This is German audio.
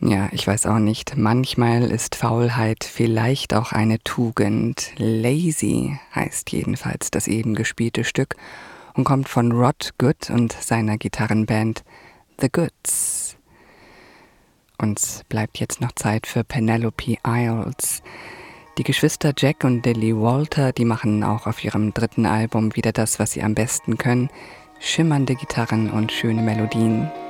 Ja, ich weiß auch nicht. Manchmal ist Faulheit vielleicht auch eine Tugend. Lazy heißt jedenfalls das eben gespielte Stück und kommt von Rod Good und seiner Gitarrenband The Goods. Uns bleibt jetzt noch Zeit für Penelope Isles. Die Geschwister Jack und Lily Walter, die machen auch auf ihrem dritten Album wieder das, was sie am besten können. Schimmernde Gitarren und schöne Melodien.